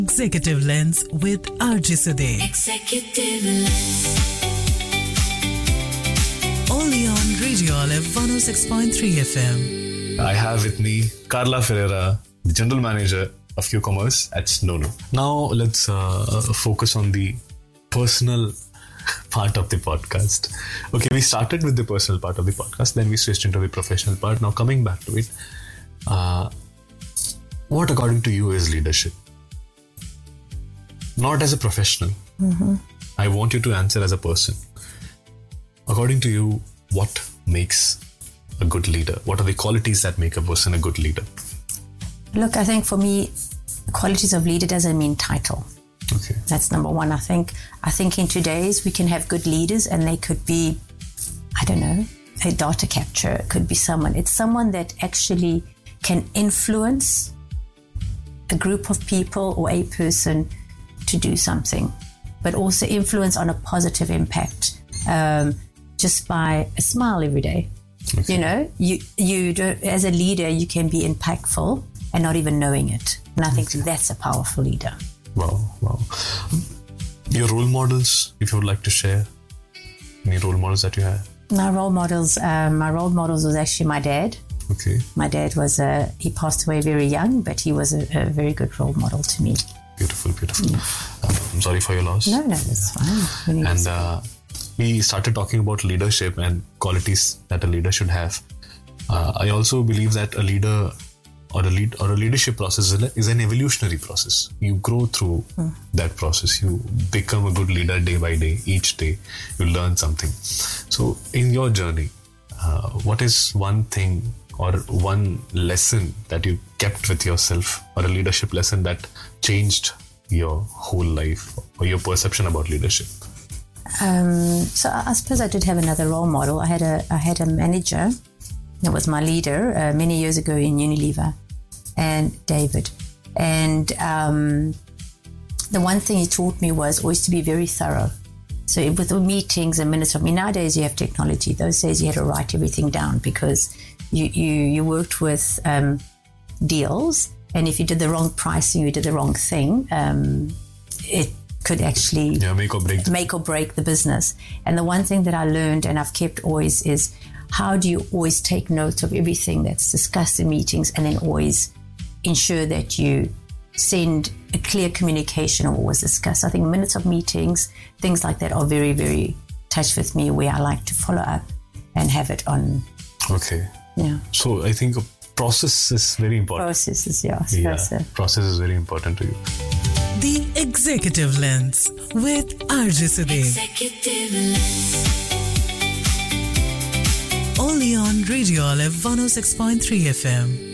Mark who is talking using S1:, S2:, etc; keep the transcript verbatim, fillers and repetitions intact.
S1: Executive Lens with R J Sudhir.
S2: Executive Lens.
S1: Only on Radio Olive one oh six point three F M.
S3: I have with me Carla Ferreira, the General Manager of Q-Commerce at Snono. Now let's uh, focus on the personal part of the podcast. Okay, we started with the personal part of the podcast, then we switched into the professional part. Now coming back to it, uh, what according to you is leadership? Not as a professional. Mm-hmm. I want you to answer as a person. According to you, what makes a good leader? What are the qualities that make a person a good leader?
S4: Look, I think for me, qualities of leader doesn't mean title.
S3: Okay.
S4: That's number one. I think I think in today's we can have good leaders and they could be, I don't know, a data capture. It could be someone. It's someone that actually can influence a group of people or a person to do something, but also influence on a positive impact um, just by a smile every day. Okay. You know, you you don't, as a leader, you can be impactful and not even knowing it. And I think okay. that's a powerful leader.
S3: Wow, wow. Your role models, if you would like to share, any role models that you had?
S4: My role models, um, my role models was actually my dad.
S3: Okay.
S4: My dad was, a, he passed away very young, but he was a, a very good role model to me.
S3: Beautiful, beautiful. Yeah. Uh, I'm sorry for your loss.
S4: No, no, that's fine. Really
S3: and uh, we started talking about leadership and qualities that a leader should have. Uh, I also believe that a leader or a lead or a leadership process is an evolutionary process. You grow through mm. that process. You become a good leader day by day. Each day, you learn something. So, in your journey, uh, what is one thing or one lesson that you kept with yourself, or a leadership lesson that changed your whole life or your perception about leadership?
S4: Um, so I suppose I did have another role model. I had a I had a manager that was my leader uh, many years ago in Unilever, and David. And um, the one thing he taught me was always to be very thorough. So with the meetings and minutes of me, nowadays you have technology. Those days you had to write everything down because you you, you worked with um, deals. And if you did the wrong pricing, you did the wrong thing, um, it could actually
S3: yeah, make or break the-
S4: make or break the business. And the one thing that I learned and I've kept always is how do you always take note of everything that's discussed in meetings and then always ensure that you send a clear communication of what was discussed. I think minutes of meetings, things like that are very, very touch with me, where I like to follow up and have it on.
S3: Okay.
S4: Yeah.
S3: So I think process is very important.
S4: Processes, yeah.
S3: Yeah, process is very important to you.
S1: The Executive Lens with R J Sudhir.
S2: Executive Lens.
S1: Only on Radio Olive one oh six point three F M.